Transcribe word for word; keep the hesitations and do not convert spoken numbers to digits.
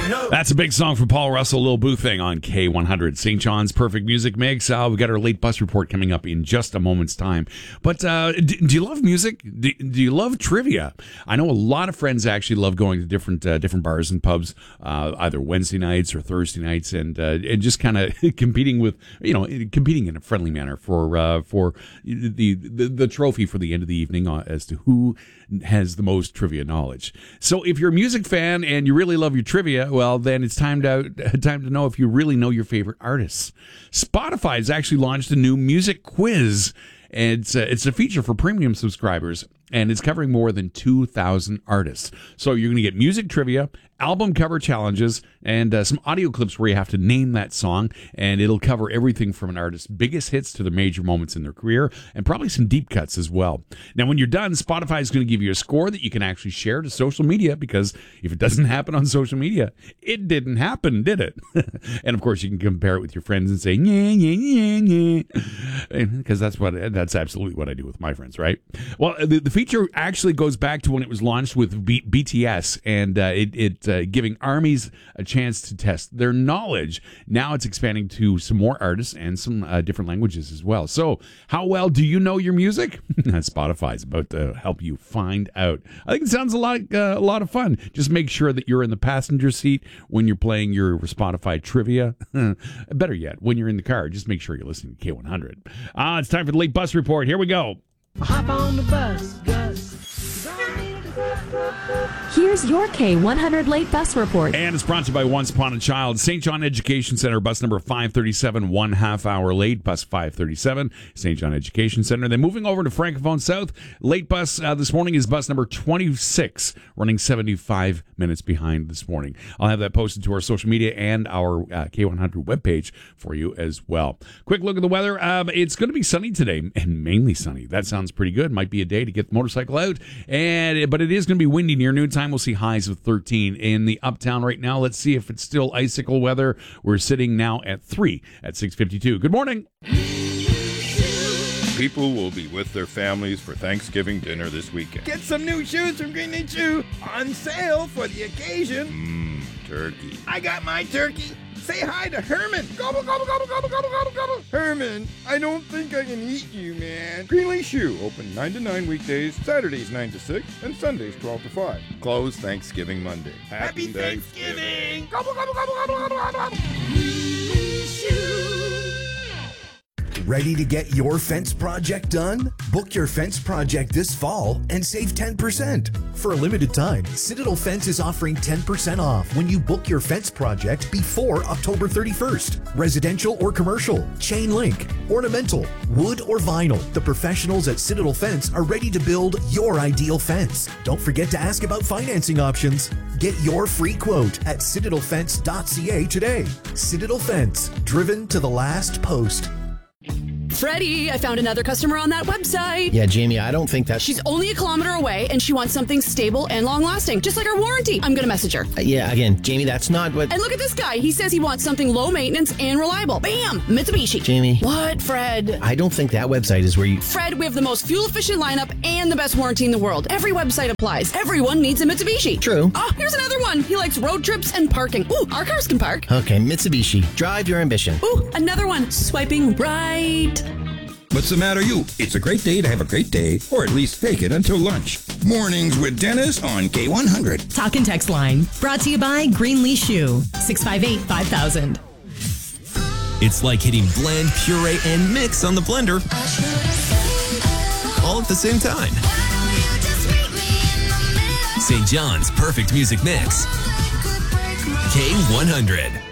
That's a big song from Paul Russell, Lil Boo Thing on K one hundred. Saint John's Perfect Music Mix. Uh, we've got our late bus report coming up in just a moment's time. But uh, do, do you love music? Do, do you love trivia? I know a lot of friends actually love going to different uh, different bars and pubs, uh, either Wednesday nights or Thursday nights, and uh, and just kind of competing with, you know, competing in a friendly manner for uh, for the, the the trophy for the end of the evening uh, as to who has the most trivia knowledge. So if you're a music fan and you really love your trivia, well, then it's time to time to know if you really know your favorite artists. Spotify has actually launched a new music quiz, and it's a, it's a feature for premium subscribers, and it's covering more than two thousand artists. So you're going to get music trivia, album cover challenges, and uh, some audio clips where you have to name that song, and it'll cover everything from an artist's biggest hits to the major moments in their career, and probably some deep cuts as well. Now, when you're done, Spotify is going to give you a score that you can actually share to social media, because if it doesn't happen on social media, it didn't happen, did it? And of course, you can compare it with your friends and say, yeah, yeah, yeah, yeah, because that's what that's absolutely what I do with my friends, right? Well, the, the feature actually goes back to when it was launched with B- BTS, and uh, it, it uh, giving armies a chance to test their knowledge. Now it's expanding to some more artists and some uh, different languages as well. So, how well do you know your music? Spotify is about to help you find out. I think it sounds a lot, uh, a lot of fun. Just make sure that you're in the passenger seat when you're playing your Spotify trivia. Better yet, when you're in the car, just make sure you're listening to K one hundred. Uh, it's time for the late bus report. Here we go. Hop on the bus, Gus. Here's your K one hundred late bus report. And it's brought to you by Once Upon a Child. Saint John Education Center, bus number five thirty-seven, one half hour late. Bus five thirty-seven, Saint John Education Center. Then moving over to Francophone South, late bus uh, this morning is bus number twenty-six, running seventy-five minutes behind this morning. I'll have that posted to our social media and our uh, K one hundred webpage for you as well. Quick look at the weather. Um, it's going to be sunny today, and mainly sunny. That sounds pretty good. Might be a day to get the motorcycle out, and but it is going to be windy near noontime. We'll see highs of thirteen in the uptown right now. Let's see if it's still icicle weather. We're sitting now at three at six fifty-two. Good morning. People will be with their families for Thanksgiving dinner this weekend. Get some new shoes from Green Day Shoe on sale for the occasion. Mmm, turkey. I got my turkey. Say hi to Herman. Gobble, gobble, gobble, gobble, gobble, gobble, gobble. Herman, I don't think I can eat you, man. Greenlee Shoe, open nine to nine weekdays, Saturdays nine to six, and Sundays twelve to five. Closed Thanksgiving Monday. Happy, Happy Thanksgiving. Thanksgiving. Gobble, gobble, gobble, gobble, gobble, gobble, gobble. Ready to get your fence project done? Book your fence project this fall and save ten percent. For a limited time, Citadel Fence is offering ten percent off when you book your fence project before October thirty-first. Residential or commercial, chain link, ornamental, wood or vinyl, the professionals at Citadel Fence are ready to build your ideal fence. Don't forget to ask about financing options. Get your free quote at citadel fence dot c a today. Citadel Fence, driven to the last post. Freddie, I found another customer on that website. Yeah, Jamie, I don't think that... She's only a kilometer away, and she wants something stable and long-lasting, just like our warranty. I'm going to message her. Uh, yeah, again, Jamie, that's not what... And look at this guy. He says he wants something low-maintenance and reliable. Bam! Mitsubishi. Jamie. What, Fred? I don't think that website is where you... Fred, we have the most fuel-efficient lineup and the best warranty in the world. Every website applies. Everyone needs a Mitsubishi. True. Oh, here's another one. He likes road trips and parking. Ooh, our cars can park. Okay, Mitsubishi. Drive your ambition. Ooh, another one. Swiping right. What's the matter, you? It's a great day to have a great day, or at least fake it until lunch. Mornings with Dennis on K one hundred. Talk and text line. Brought to you by Greenlee Shoe. six five eight, five thousand. It's like hitting blend, puree, and mix on the blender. All at the same time. Saint John's Perfect Music Mix. K one hundred.